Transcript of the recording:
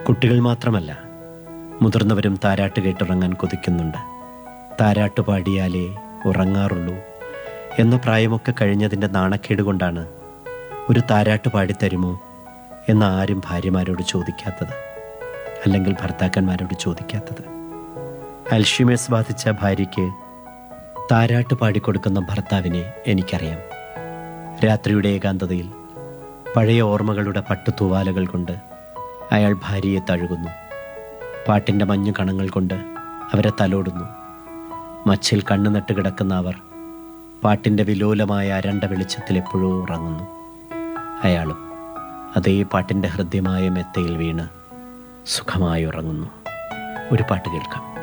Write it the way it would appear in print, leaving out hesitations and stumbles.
കുട്ടികൾ മാത്രമല്ല, മുതിർന്നവരും താരാട്ട് കേട്ടുറങ്ങാൻ കൊതിക്കുന്നുണ്ട്. താരാട്ട് പാടിയാലേ ഉറങ്ങാറുള്ളൂ എന്ന പ്രായമൊക്കെ കഴിഞ്ഞതിൻ്റെ നാണക്കേട് കൊണ്ടാണ് ഒരു താരാട്ട് പാടിത്തരുമോ എന്ന് ആരും ഭാര്യമാരോട് ചോദിക്കാത്തത്, അല്ലെങ്കിൽ ഭർത്താക്കന്മാരോട് ചോദിക്കാത്തത്. അൽഷിമേഴ്സ് ബാധിച്ച ഭാര്യയ്ക്ക് താരാട്ട് പാടിക്കൊടുക്കുന്ന ഭർത്താവിനെ എനിക്കറിയാം. രാത്രിയുടെ ഏകാന്തതയിൽ പഴയ ഓർമ്മകളുടെ പട്ടുതൂവാലകൾ കൊണ്ട് അയാൾ ഭാര്യയെ തഴുകുന്നു. പാട്ടിൻ്റെ മഞ്ഞു കണങ്ങൾ കൊണ്ട് അവരെ തലോടുന്നു. മച്ചിൽ കണ്ണു നട്ട് കിടക്കുന്ന അവർ പാട്ടിൻ്റെ വിലോലമായ അരണ്ട വെളിച്ചത്തിൽ എപ്പോഴോ ഉറങ്ങുന്നു. അയാളും അതേ പാട്ടിൻ്റെ ഹൃദ്യമായ മെത്തയിൽ വീണ് സുഖമായി ഉറങ്ങുന്നു. ഒരു പാട്ട് കേൾക്കാം.